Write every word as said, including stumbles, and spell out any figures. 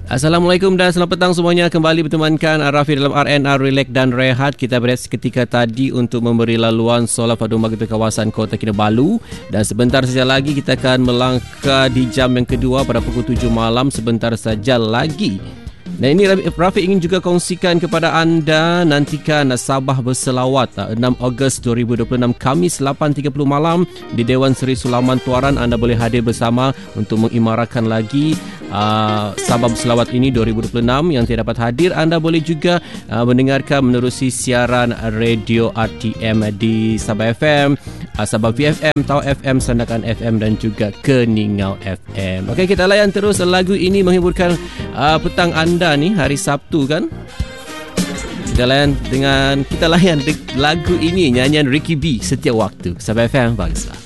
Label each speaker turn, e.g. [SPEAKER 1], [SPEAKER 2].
[SPEAKER 1] Assalamualaikum dan selamat petang semuanya. Kembali bertemankan Rafi dalam R N R Relax dan Rehat. Kita berehat seketika tadi untuk memberi laluan solat fardu maghrib di kawasan Kota Kinabalu. Dan sebentar saja lagi kita akan melangkah di jam yang kedua pada pukul tujuh malam. Sebentar saja lagi. Dan ini Rafiq ingin juga kongsikan kepada anda, nantikan Sabah Berselawat enam Ogos dua ribu dua puluh enam Khamis lapan tiga puluh malam di Dewan Seri Sulaiman Tuaran. Anda boleh hadir bersama untuk mengimarahkan lagi uh, Sabah Berselawat ini dua ribu dua puluh enam. Yang tidak dapat hadir, anda boleh juga uh, mendengarkan menerusi siaran radio R T M di Sabah F M, uh, Sabah V F M, Tau F M, Sandakan F M dan juga Keningau F M. Okey, kita layan terus lagu ini menghiburkan uh, petang anda ni hari Sabtu kan. Kita layan dengan kita layan lagu ini, nyanyian Ricky B, Setiap Waktu. Sabah F M, bagus.